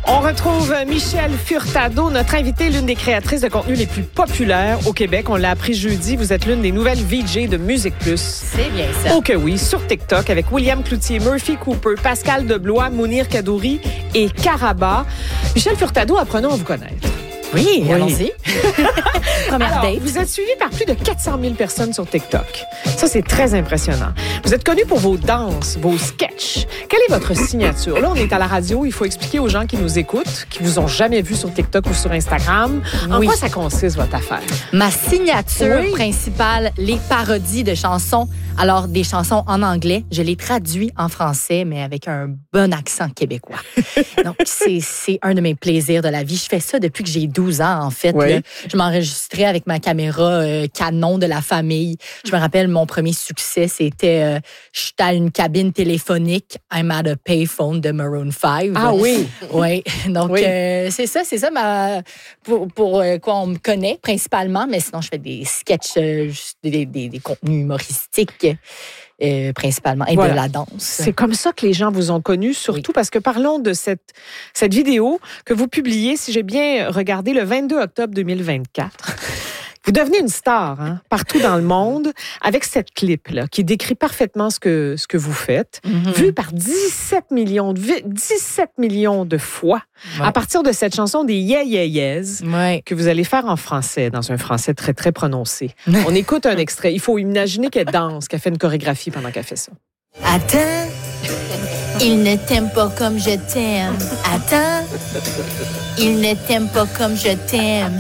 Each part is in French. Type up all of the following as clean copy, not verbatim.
On retrouve Michel Furtado, notre invitée, l'une des créatrices de contenu les plus populaires au Québec. On l'a appris jeudi, vous êtes l'une des nouvelles VJ de Musique Plus. C'est bien ça. Oh que oui, sur TikTok, avec William Cloutier, Murphy Cooper, Pascal Deblois, Mounir Kadouri et Karaba. Michel Furtado, apprenons à vous connaître. Oui, allons-y. Première date. Vous êtes suivi par plus de 400 000 personnes sur TikTok. Ça, c'est très impressionnant. Vous êtes connu pour vos danses, vos sketchs. Quelle est votre signature? Là, on est à la radio. Il faut expliquer aux gens qui nous écoutent, qui vous ont jamais vu sur TikTok ou sur Instagram, en quoi ça consiste, votre affaire? Ma signature principale, les parodies de chansons. Alors, des chansons en anglais, je les traduis en français, mais avec un bon accent québécois. Donc, c'est un de mes plaisirs de la vie. Je fais ça depuis que j'ai 12 ans, en fait. Oui. Là. Je m'enregistrais avec ma caméra Canon de la famille. Je me rappelle, mon premier succès, c'était j'étais à une cabine téléphonique, I'm at a payphone de Maroon 5. Ah oui? Oui. Donc, c'est ça pour quoi on me connaît principalement. Mais sinon, je fais des sketchs, des contenus humoristiques. Principalement, et de la danse. C'est comme ça que les gens vous ont connu, surtout parce que parlons de cette vidéo que vous publiez, si j'ai bien regardé, le 22 octobre 2024. Vous devenez une star partout dans le monde avec cette clip-là qui décrit parfaitement ce que vous faites, vu par 17 millions de fois à partir de cette chanson des Yeah Yeah Yeahs que vous allez faire en français, dans un français très, très prononcé. On écoute un extrait. Il faut imaginer qu'elle danse, qu'elle fait une chorégraphie pendant qu'elle fait ça. Attends, il ne t'aime pas comme je t'aime. Attends, il ne t'aime pas comme je t'aime.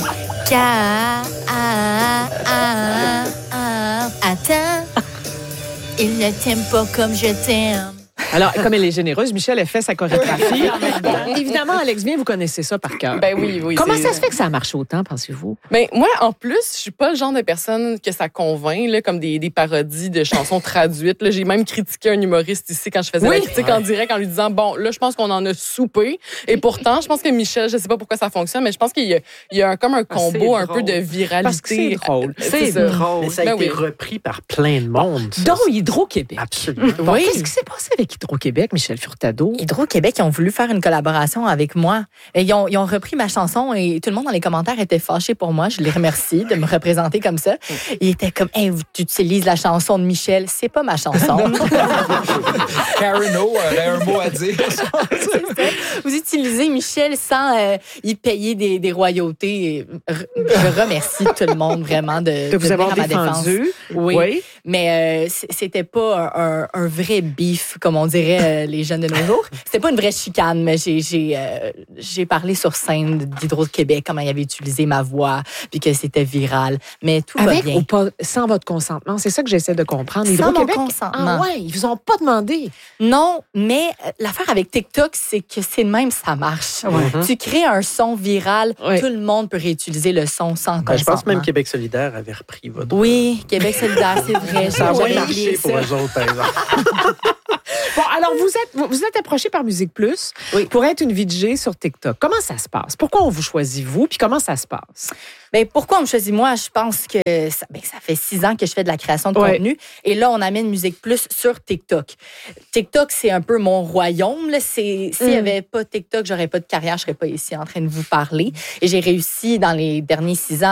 Attends, il ne t'aime pas comme je t'aime. Alors, comme elle est généreuse, Michel, elle fait sa chorégraphie. Évidemment, Alex, bien, vous connaissez ça par cœur. Ben oui. Comment ça se fait que ça a marché autant, pensez-vous? Ben moi, en plus, je suis pas le genre de personne que ça convainc, là, comme des parodies de chansons traduites. Là. J'ai même critiqué un humoriste ici quand je faisais la critique en direct en lui disant, bon, là, je pense qu'on en a soupé. Et pourtant, je pense que Michel, je sais pas pourquoi ça fonctionne, mais je pense qu'il y a comme un combo un peu de viralité. Parce que c'est drôle. C'est drôle. Mais ça a été repris par plein de monde. Dont Hydro-Québec. Absolument. Bon, qu'est-ce qui s'est passé avec Hydro-Québec, Michel Furtado? Hydro-Québec, ils ont voulu faire une collaboration avec moi. Et ils ont repris ma chanson et tout le monde dans les commentaires était fâché pour moi. Je les remercie de me représenter comme ça. Ils étaient comme, hey, tu utilises la chanson de Michel. C'est pas ma chanson. Karen O avait un mot à dire. Vous utilisez Michel sans y payer des royautés. Je remercie tout le monde vraiment de vous avoir défendu. Oui. Mais c'était pas un vrai beef, comme on dirait les jeunes de nos jours. C'était pas une vraie chicane, mais j'ai parlé sur scène d'Hydro-Québec, comment ils avaient utilisé ma voix, puis que c'était viral. Mais tout va bien. Ou pas, sans votre consentement, c'est ça que j'essaie de comprendre. Sans mon Hydro-Québec, consentement. Ils vous ont pas demandé. Non, mais l'affaire avec TikTok, c'est que c'est de même, ça marche. Tu crées un son viral, tout le monde peut réutiliser le son sans consentement. Je pense même Québec solidaire avait repris votre... Oui, Québec solidaire, c'est vrai. Ça a bien marché pour eux autres, par exemple. Bon, alors, vous êtes approché par Musique Plus pour être une VJ sur TikTok. Comment ça se passe? Pourquoi on vous choisit, vous? Puis comment ça se passe? Bien, pourquoi on me choisit moi? Je pense que ça fait 6 ans que je fais de la création de contenu. Et là, on amène Musique Plus sur TikTok. TikTok, c'est un peu mon royaume. S'il n'y avait pas TikTok, j'aurais pas de carrière, je serais pas ici en train de vous parler. Et j'ai réussi, dans les derniers 6 ans,